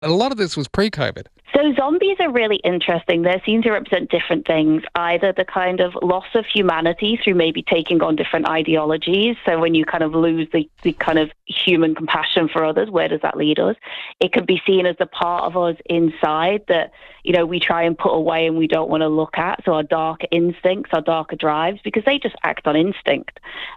A lot of this was pre-COVID. So zombies are really interesting. They seem to represent different things, either the kind of loss of humanity through maybe taking on different ideologies. So when you kind of lose the kind of human compassion for others, where does that lead us? It could be seen as the part of us inside that, we try and put away and we don't want to look at. So our darker instincts, our darker drives, because they just act on instinct.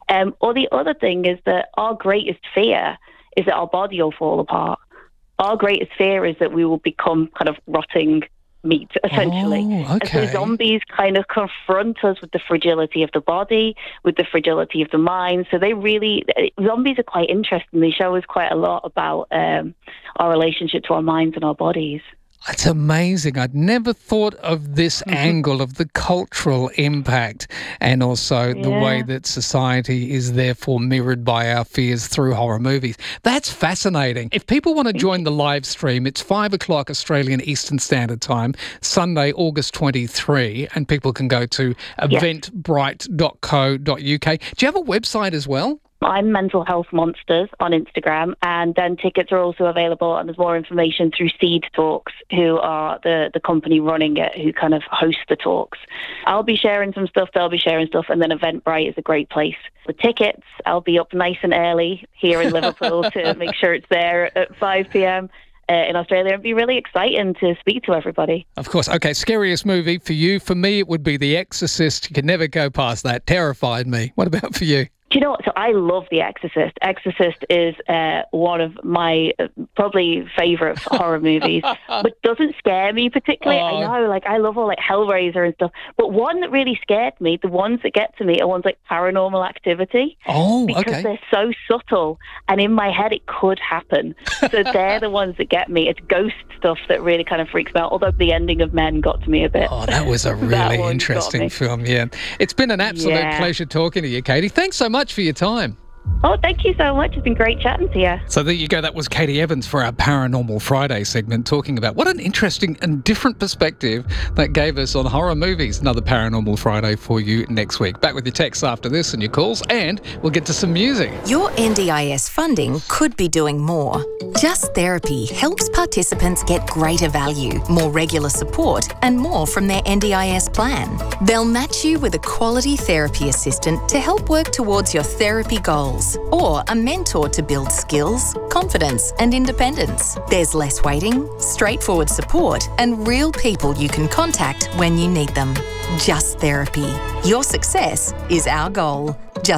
Or the other thing is that our greatest fear is that our body will fall apart. Our greatest fear is that we will become kind of rotting meat, essentially. Oh, okay. And so zombies kind of confront us with the fragility of the body, with the fragility of the mind. So zombies are quite interesting. They show us quite a lot about our relationship to our minds and our bodies. It's amazing. I'd never thought of this angle of the cultural impact and also the way that society is therefore mirrored by our fears through horror movies. That's fascinating. If people want to join the live stream, it's 5:00 Australian Eastern Standard Time, Sunday, August 23, and people can go to eventbrite.co.uk. Do you have a website as well? I'm Mental Health Monsters on Instagram, and then tickets are also available, and there's more information through Seed Talks, who are the company running it, who kind of host the talks. I'll be sharing some stuff, they'll be sharing stuff, and then Eventbrite is a great place. The tickets, I'll be up nice and early here in Liverpool to make sure it's there at 5 p.m. In Australia. It'd be really exciting to speak to everybody. Of course. Okay, scariest movie for you? For me, it would be The Exorcist. You could never go past that. Terrified me. What about for you? Do you know what? So I love The Exorcist. Exorcist is one of my probably favourite horror movies, but doesn't scare me particularly. I know, I love all Hellraiser and stuff, but one that really scared me, the ones that get to me are ones like Paranormal Activity. Oh, because they're so subtle, and in my head it could happen. So they're the ones that get me. It's ghost stuff that really kind of freaks me out, although the ending of Men got to me a bit. Oh, that was a really interesting film, yeah. It's been an absolute pleasure talking to you, Katie. Thanks so much for your time. Oh, thank you so much. It's been great chatting to you. So there you go. That was Katie Evans for our Paranormal Friday segment, talking about what an interesting and different perspective that gave us on horror movies. Another Paranormal Friday for you next week. Back with your texts after this and your calls, and we'll get to some music. Your NDIS funding could be doing more. Just Therapy helps participants get greater value, more regular support, and more from their NDIS plan. They'll match you with a quality therapy assistant to help work towards your therapy goals, or a mentor to build skills, confidence, and independence. There's less waiting, straightforward support, and real people you can contact when you need them. Just Therapy. Your success is our goal.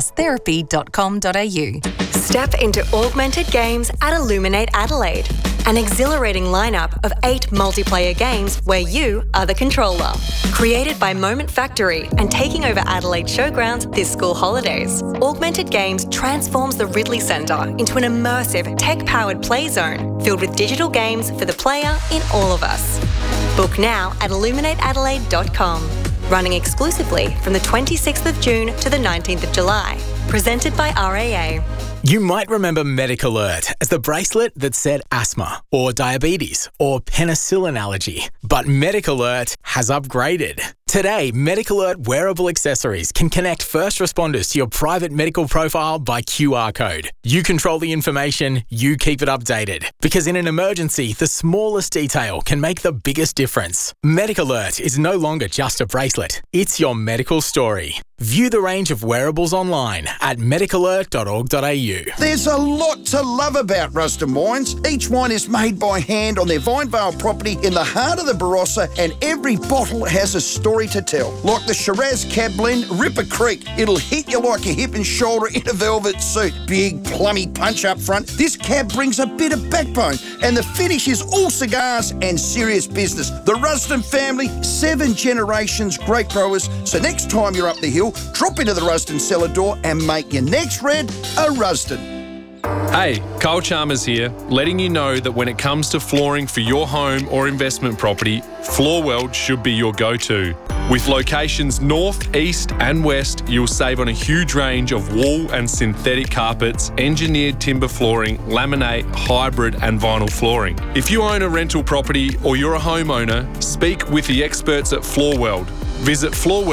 justtherapy.com.au. Step into Augmented Games at Illuminate Adelaide, an exhilarating lineup of 8 multiplayer games where you are the controller. Created by Moment Factory and taking over Adelaide Showgrounds this school holidays, Augmented Games transforms the Ridley Centre into an immersive, tech-powered play zone filled with digital games for the player in all of us. Book now at illuminateadelaide.com. Running exclusively from the 26th of June to the 19th of July. Presented by RAA. You might remember MedicAlert as the bracelet that said asthma or diabetes or penicillin allergy. But MedicAlert has upgraded. Today, MedicAlert wearable accessories can connect first responders to your private medical profile by QR code. You control the information, you keep it updated. Because in an emergency, the smallest detail can make the biggest difference. MedicAlert is no longer just a bracelet, it's your medical story. View the range of wearables online at medicalert.org.au. There's a lot to love about Rusden Wines. Each wine is made by hand on their Vinevale property in the heart of the Barossa, and every bottle has a story to tell. Like the Shiraz Cab Blend, Ripper Creek. It'll hit you like a hip and shoulder in a velvet suit. Big, plummy punch up front. This cab brings a bit of backbone, and the finish is all cigars and serious business. The Rusden family, 7 generations, great growers. So next time you're up the hill, drop into the Rusden cellar door and make your next red a Rusden. Hey, Kyle Chalmers here, letting you know that when it comes to flooring for your home or investment property, Floorworld should be your go-to. With locations north, east and west, you'll save on a huge range of wool and synthetic carpets, engineered timber flooring, laminate, hybrid and vinyl flooring. If you own a rental property or you're a homeowner, speak with the experts at Floorworld. Visit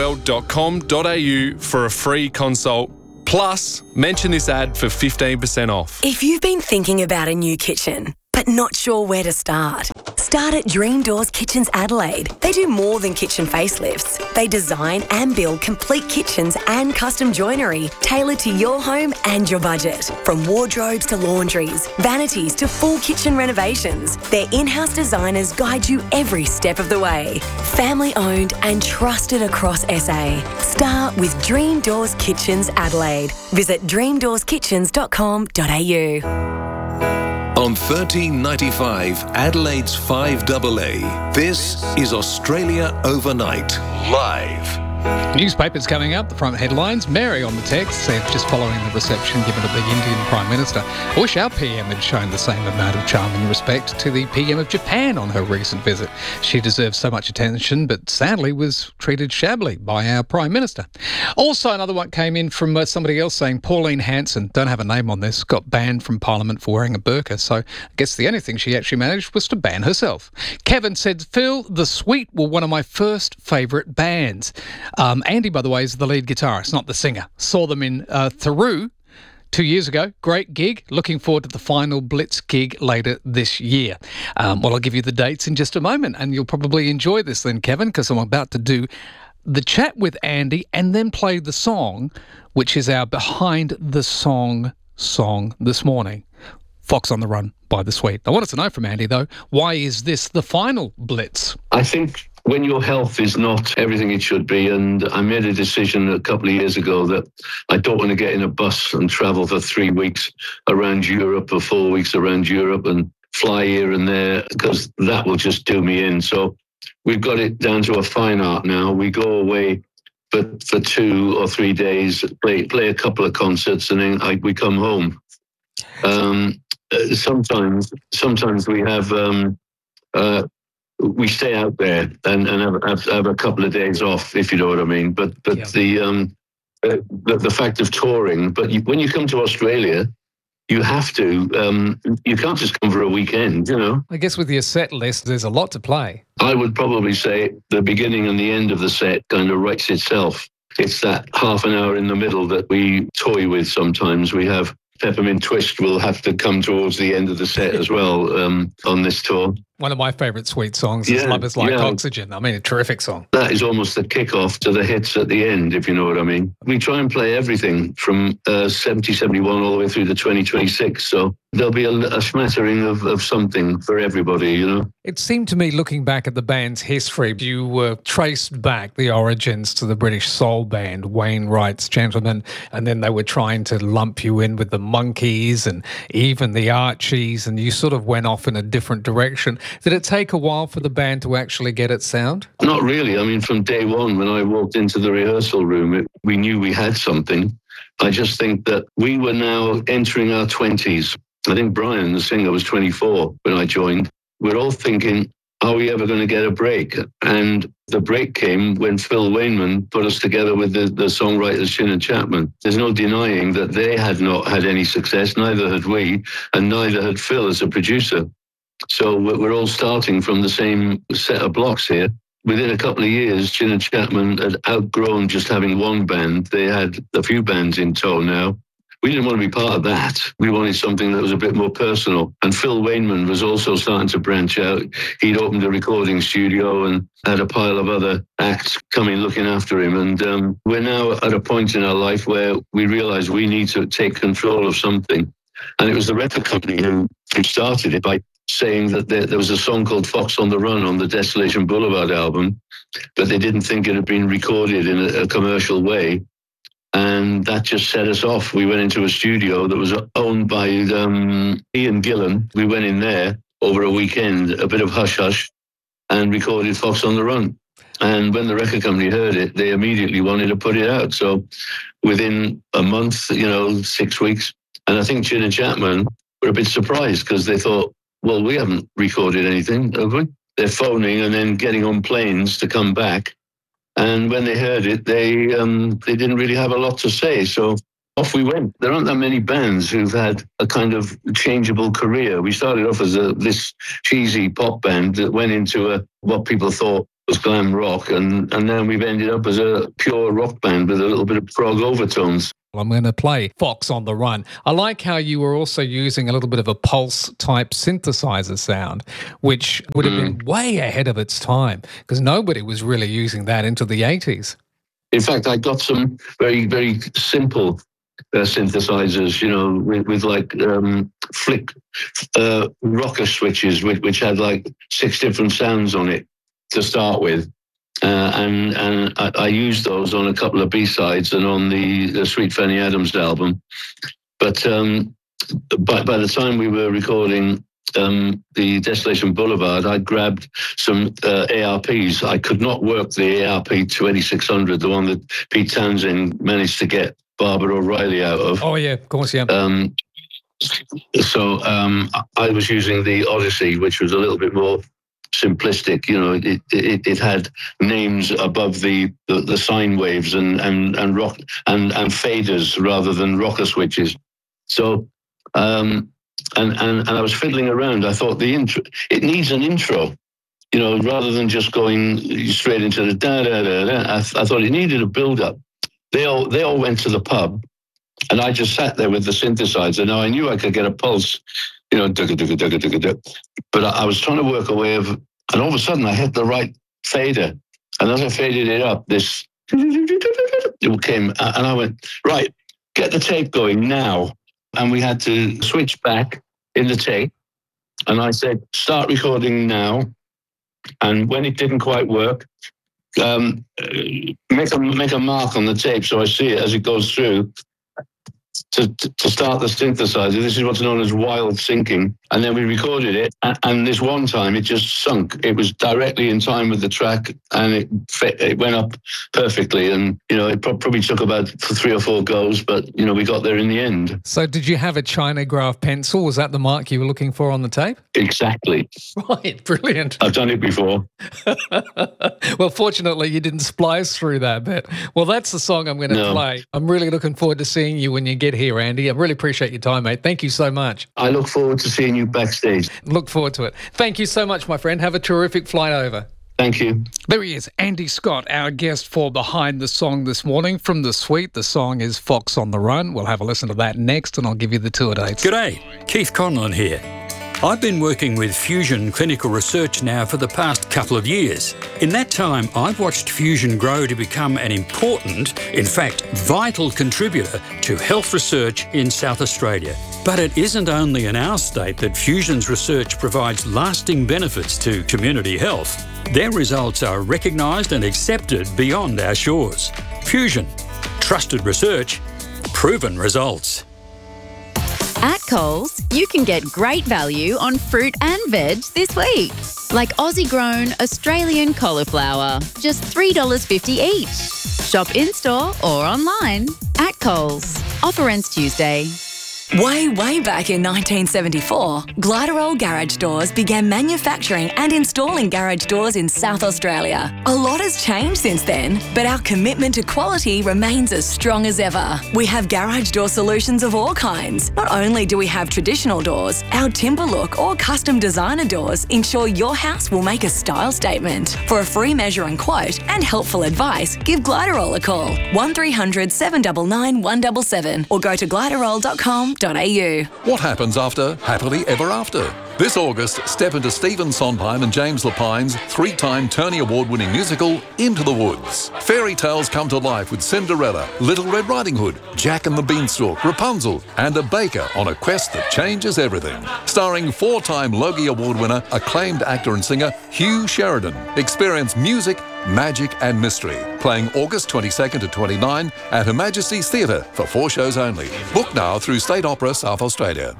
floorworld.com.au for a free consult. Plus, mention this ad for 15% off. If you've been thinking about a new kitchen, but not sure where to start? Start at Dream Doors Kitchens Adelaide. They do more than kitchen facelifts. They design and build complete kitchens and custom joinery tailored to your home and your budget. From wardrobes to laundries, vanities to full kitchen renovations, their in-house designers guide you every step of the way. Family owned and trusted across SA. Start with Dream Doors Kitchens Adelaide. Visit dreamdoorskitchens.com.au. On 1395 Adelaide's 5AA, this is Australia Overnight, live. Newspapers coming up, the front headlines. Mary on the text said, just following the reception given to the Indian Prime Minister, I wish our PM had shown the same amount of charm and respect to the PM of Japan on her recent visit. She deserves so much attention, but sadly was treated shabbily by our Prime Minister. Also, another one came in from somebody else saying Pauline Hanson, don't have a name on this, got banned from Parliament for wearing a burqa, so I guess the only thing she actually managed was to ban herself. Kevin said, Phil, The Sweet were one of my first favourite bands. Andy, by the way, is the lead guitarist, not the singer. Saw them in Theru 2 years ago. Great gig. Looking forward to the final Blitz gig later this year. Well, I'll give you the dates in just a moment, and you'll probably enjoy this then, Kevin, because I'm about to do the chat with Andy and then play the song, which is our Behind the Song this morning. Fox on the Run by The Sweet. I wanted to know from Andy, though, why is this the final Blitz? I think when your health is not everything it should be, and I made a decision a couple of years ago that I don't want to get in a bus and travel for 3 weeks around Europe or 4 weeks around Europe and fly here and there, because that will just do me in. So we've got it down to a fine art now. We go away for 2 or 3 days, play a couple of concerts, and then we come home. Sometimes we have we stay out there and have a couple of days off, if you know what I mean. But yeah. The fact of touring, but when you come to Australia, you have to. You can't just come for a weekend, you know. I guess with your set list, there's a lot to play. I would probably say the beginning and the end of the set kind of writes itself. It's that half an hour in the middle that we toy with sometimes. We have Peppermint Twist will have to come towards the end of the set as well on this tour. One of my favourite Sweet songs is Love is Like Oxygen. I mean, a terrific song. That is almost the kick-off to the hits at the end, if you know what I mean. We try and play everything from 70, 71 all the way through to 2026. So there'll be a smattering of something for everybody, you know. It seemed to me, looking back at the band's history, you traced back the origins to the British soul band, Wainwright's Gentlemen, and then they were trying to lump you in with the Monkees and even the Archies, and you sort of went off in a different direction. Did it take a while for the band to actually get its sound? Not really. I mean, from day one, when I walked into the rehearsal room, we knew we had something. I just think that we were now entering our 20s. I think Brian, the singer, was 24 when I joined. We're all thinking, are we ever going to get a break? And the break came when Phil Wainman put us together with the songwriters Chin and Chapman. There's no denying that they had not had any success, neither had we, and neither had Phil as a producer. So we're all starting from the same set of blocks here. Within a couple of years, Chin and Chapman had outgrown just having one band. They had a few bands in tow now. We didn't want to be part of that. We wanted something that was a bit more personal. And Phil Wainman was also starting to branch out. He'd opened a recording studio and had a pile of other acts coming looking after him. And we're now at a point in our life where we realize we need to take control of something. And it was the record company who started it by saying that there was a song called Fox on the Run on the Desolation Boulevard album, but they didn't think it had been recorded in a commercial way. And that just set us off. We went into a studio that was owned by Ian Gillan. We went in there over a weekend, a bit of hush-hush, and recorded Fox on the Run. And when the record company heard it, they immediately wanted to put it out. So within a month, 6 weeks, and I think Chin and Chapman were a bit surprised because they thought, well, we haven't recorded anything, have we? They're phoning and then getting on planes to come back. And when they heard it, they didn't really have a lot to say. So off we went. There aren't that many bands who've had a kind of changeable career. We started off as this cheesy pop band that went into what people thought was glam rock. And then we've ended up as a pure rock band with a little bit of prog overtones. I'm going to play Fox on the Run. I like how you were also using a little bit of a pulse-type synthesizer sound, which would have been way ahead of its time, because nobody was really using that into the 80s. In fact, I got some very, very simple synthesizers, with like flick rocker switches, which had like 6 different sounds on it to start with. And I used those on a couple of B-sides and on the Sweet Fanny Adams album. But by the time we were recording the Desolation Boulevard, I grabbed some ARPs. I could not work the ARP 2600, the one that Pete Townsend managed to get Barbara O'Reilly out of. Oh, yeah, of course, yeah. So I was using the Odyssey, which was a little bit more simplistic. It had names above the sine waves and rock and faders rather than rocker switches. So and I was fiddling around. I thought it needs an intro, rather than just going straight into the da da da da. I thought it needed a build up. They all went to the pub, and I just sat there with the synthesizer. Now I knew I could get a pulse, but I was trying to work a way of, and all of a sudden I hit the right fader, and as I faded it up, this it came, and I went, right, get the tape going now, and we had to switch back in the tape, and I said, start recording now, and when it didn't quite work, make a mark on the tape so I see it as it goes through. To start the synthesizer, this is what's known as wild syncing, and then we recorded it. And this one time, it just sunk. It was directly in time with the track, and it went up perfectly. And it probably took about 3 or 4 goes, but we got there in the end. So, did you have a Chinograph pencil? Was that the mark you were looking for on the tape? Exactly. Right, brilliant. I've done it before. Well, fortunately, you didn't splice through that bit. Well, that's the song I'm going to play. I'm really looking forward to seeing you when you get here, Andy. I really appreciate your time, mate. Thank you so much. I look forward to seeing you backstage. Look forward to it. Thank you so much, my friend. Have a terrific flight over. Thank you. There he is, Andy Scott, our guest for Behind the Song this morning from the Suite. The song is Fox on the Run. We'll have a listen to that next, and I'll give you the tour dates. G'day, Keith Conlon here. I've been working with Fusion Clinical Research now for the past couple of years. In that time, I've watched Fusion grow to become an important, in fact, vital contributor to health research in South Australia. But it isn't only in our state that Fusion's research provides lasting benefits to community health. Their results are recognised and accepted beyond our shores. Fusion. Trusted research. Proven results. At Coles, you can get great value on fruit and veg this week. Like Aussie-grown Australian cauliflower, just $3.50 each. Shop in-store or online at Coles. Offer ends Tuesday. Way back in 1974, Gliderol Garage Doors began manufacturing and installing garage doors in South Australia. A lot has changed since then, but our commitment to quality remains as strong as ever. We have garage door solutions of all kinds. Not only do we have traditional doors, our timber look or custom designer doors ensure your house will make a style statement. For a free measure and quote and helpful advice, give Gliderol a call, 1300 799 177, or go to gliderol.com. What happens after Happily Ever After? This August, step into Stephen Sondheim and James Lapine's 3-time Tony Award-winning musical, Into the Woods. Fairy tales come to life with Cinderella, Little Red Riding Hood, Jack and the Beanstalk, Rapunzel, and a baker on a quest that changes everything. Starring 4-time Logie Award winner, acclaimed actor and singer Hugh Sheridan. Experience music, magic and mystery. Playing August 22nd to 29 at Her Majesty's Theatre for 4 shows only. Book now through State Opera South Australia.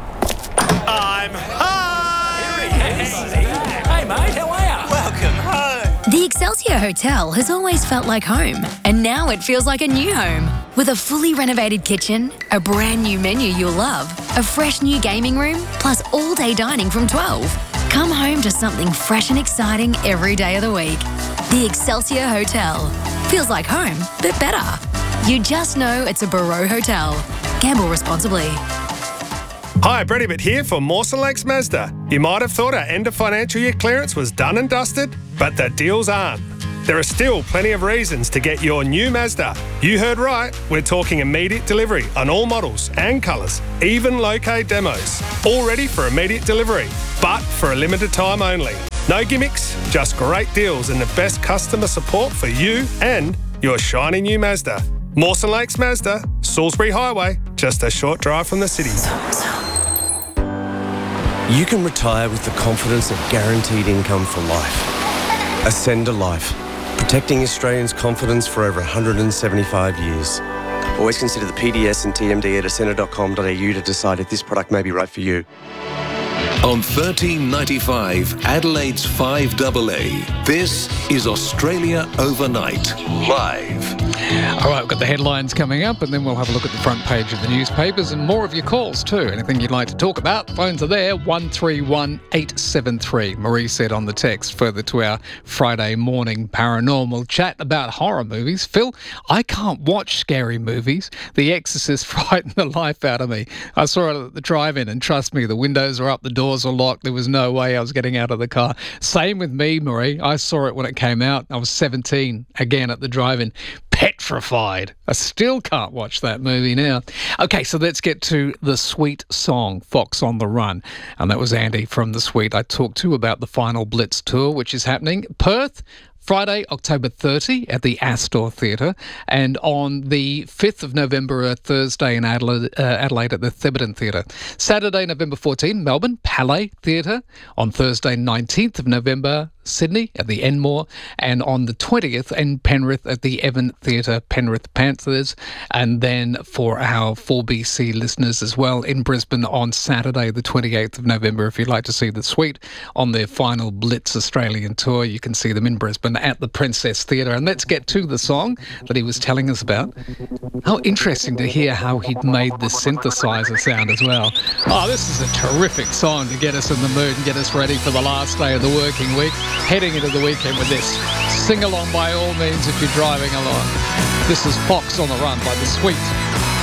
I'm home! Hey mate, how are you? Welcome home! The Excelsior Hotel has always felt like home, and now it feels like a new home. With a fully renovated kitchen, a brand new menu you'll love, a fresh new gaming room, plus all-day dining from 12. Come home to something fresh and exciting every day of the week. The Excelsior Hotel. Feels like home, but better. You just know it's a Barreau Hotel. Gamble responsibly. Hi, Brett Ibbott here for Mawson Lakes Mazda. You might have thought our end of financial year clearance was done and dusted, but the deals aren't. there are still plenty of reasons to get your new Mazda. You heard right, we're talking immediate delivery on all models and colours, even low-K demos. All ready for immediate delivery, but for a limited time only. No gimmicks, just great deals and the best customer support for you and your shiny new Mazda. Mawson Lakes Mazda, Salisbury Highway, just a short drive from the city. You can retire with the confidence of guaranteed income for life. Ascend to Life, protecting Australians' confidence for over 175 years. Always consider the PDS and TMD at ascender.com.au to decide if this product may be right for you. On 1395 Adelaide's 5AA, this is Australia Overnight, live. All right, we've got the headlines coming up, and then we'll have a look at the front page of the newspapers and more of your calls too. Anything you'd like to talk about, phones are there, 131873. Marie said on the text, further to our Friday morning paranormal chat about horror movies. Phil, I can't watch scary movies. The Exorcist frightened the life out of me. I saw it at the drive-in, and trust me, the windows are up, the doors are locked. There was no way I was getting out of the car. Same with me, Marie. I saw it when it came out. I was 17, again at the drive-in. Petrified. I still can't watch that movie now. Okay, so let's get to the Sweet song, Fox on the Run. And that was Andy from the Sweet I talked to about the final Blitz tour, which is happening. Perth, Friday, October 30 at the Astor Theatre, and on the 5th of November, Thursday in Adelaide at the Thebarton Theatre. Saturday, November 14, Melbourne, Palais Theatre. On Thursday, 19th of November, Sydney at the Enmore, and on the 20th in Penrith at the Evan Theatre, Penrith Panthers. And then for our 4BC listeners as well, in Brisbane on Saturday, the 28th of November. If you'd like to see the Sweet on their final Blitz Australian tour, you can see them in Brisbane at the Princess Theatre. And let's get to the song that he was telling us about. How interesting to hear how he'd made the synthesizer sound as well. Oh, this is a terrific song to get us in the mood and get us ready for the last day of the working week. Heading into the weekend with this. Sing along by all means if you're driving along. This is Fox on the Run by The Sweet.